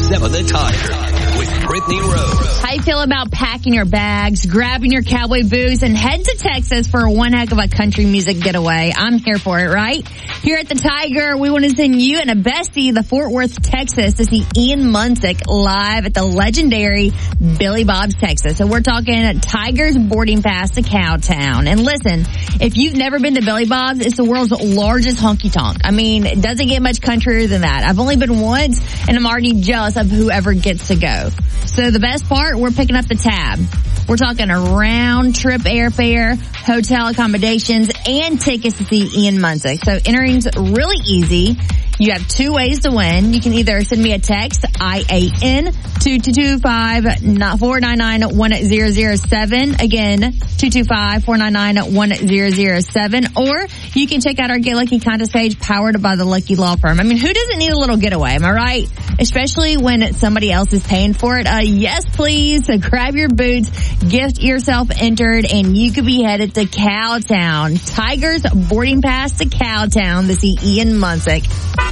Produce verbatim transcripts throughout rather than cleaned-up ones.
seven The Tiger with Brittany Rose. How you feel about packing your bags, grabbing your cowboy boots, and head to Texas for one heck of a country music getaway? I'm here for it, right? Here at the Tiger, we want to send you and a bestie to Fort Worth, Texas to see Ian Munsick live at the legendary Billy Bob's Texas. So we're talking Tiger's boarding pass to Cowtown. And listen, if you've never been to Billy Bob's, it's the world's largest honky-tonk. I mean, it doesn't get much countrier than that. I've only been once, and I'm already jealous of whoever gets to go. So the best part, we're picking up the tab. We're talking a round-trip airfare, hotel accommodations, and tickets to see Ian Munsick. So entering's really easy. You have two ways to win. You can either send me a text, I A N, two two two five, four nine nine, one zero zero seven. Again, two two five, four nine nine, one zero zero seven. Or you can check out our Get Lucky contest page powered by the Lucky Law Firm. I mean, who doesn't need a little getaway? Am I right? Especially when somebody else is paying for it. Uh, yes, please. So grab your boots, gift yourself entered, and you could be headed to Cowtown. Tiger's boarding pass to Cowtown to see Ian Munsick.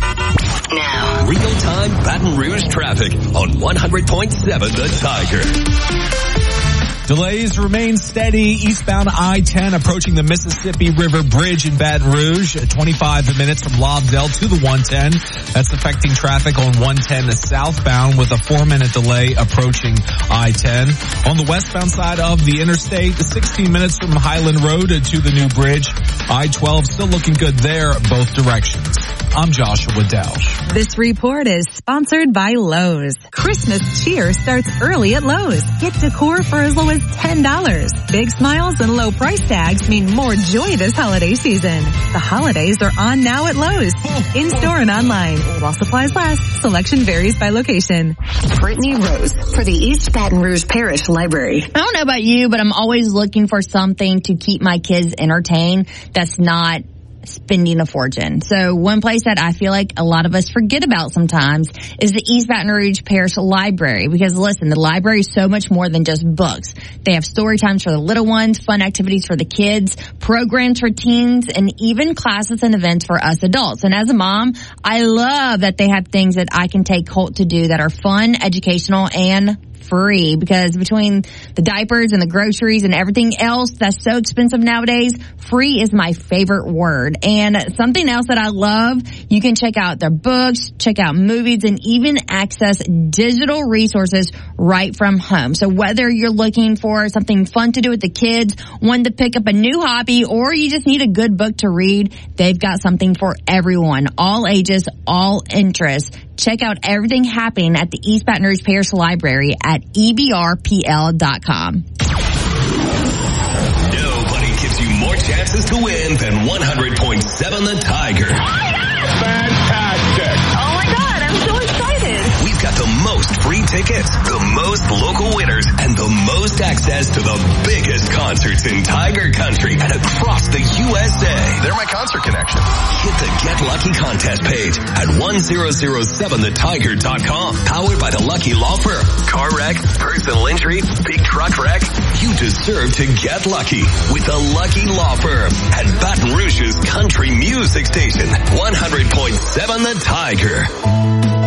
Now, real-time Baton Rouge traffic on one hundred point seven The Tiger. Delays remain steady eastbound I ten approaching the Mississippi River Bridge in Baton Rouge. twenty-five minutes from Lobdell to the one ten. That's affecting traffic on one ten southbound with a four-minute delay approaching I ten. On the westbound side of the interstate, sixteen minutes from Highland Road to the new bridge. I twelve still looking good there, both directions. I'm Joshua Delsh. This report is sponsored by Lowe's. Christmas cheer starts early at Lowe's. Get decor for as low as ten dollars. Big smiles and low price tags mean more joy this holiday season. The holidays are on now at Lowe's. In-store and online. While supplies last, selection varies by location. Brittany Rose for the East Baton Rouge Parish Library. I don't know about you, but I'm always looking for something to keep my kids entertained that's not spending a fortune. So one place that I feel like a lot of us forget about sometimes is the East Baton Rouge Parish Library. Because listen, the library is so much more than just books. They have story times for the little ones, fun activities for the kids, programs for teens, and even classes and events for us adults. And as a mom, I love that they have things that I can take Colt to do that are fun, educational, and free, because between the diapers and the groceries and everything else that's so expensive nowadays, free is my favorite word. And something else that I love, you can check out their books, check out movies, and even access digital resources right from home. So whether you're looking for something fun to do with the kids, one to pick up a new hobby, or you just need a good book to read, they've got something for everyone, all ages, all interests. Check out everything happening at the East Baton Rouge Parish Library at E B R P L dot com. Nobody gives you more chances to win than one hundred point seven The Tiger. Oh my God! Fantastic! Oh my God, I'm so excited. We've got the most free tickets, the most local winners, and the most access to the biggest concerts in Tiger Country and across the U S A. They're my concert connection. Hit the Get Lucky contest page at one thousand seven the tiger dot com. Powered by the Lucky Law Firm. Car wreck, personal injury, big truck wreck. You deserve to get lucky with the Lucky Law Firm at Baton Rouge's country music station, one hundred point seven The Tiger.